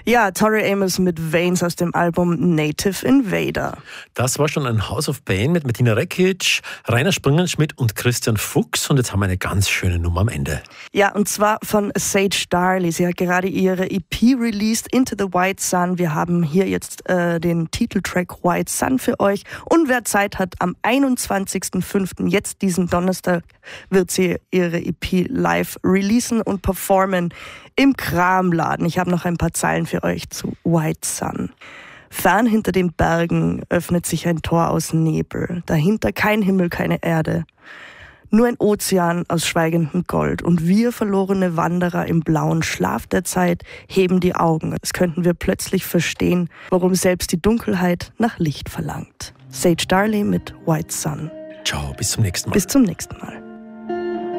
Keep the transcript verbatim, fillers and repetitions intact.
Ja, Tori Amos mit Veins aus dem Album Native Invader. Das war schon ein House of Pain mit Martina Rekic, Rainer Springenschmidt und Christian Fuchs. Und jetzt haben wir eine ganz schöne Nummer am Ende. Ja, und zwar von Sage Darley. Sie hat gerade ihre E P released, Into the White Sun. Wir haben hier jetzt äh, den Titeltrack White Sun für euch. Und wer Zeit hat, am einundzwanzigsten fünften, jetzt diesen Donnerstag, wird sie ihre E P live releasen und performen im Kramladen. Ich habe noch ein paar Zeilen für euch zu White Sun. Fern hinter den Bergen öffnet sich ein Tor aus Nebel. Dahinter kein Himmel, keine Erde. Nur ein Ozean aus schweigendem Gold. Und wir, verlorene Wanderer im blauen Schlaf der Zeit, heben die Augen. Als könnten wir plötzlich verstehen, warum selbst die Dunkelheit nach Licht verlangt. Sage Darley mit White Sun. Ciao, bis zum nächsten Mal. Bis zum nächsten Mal.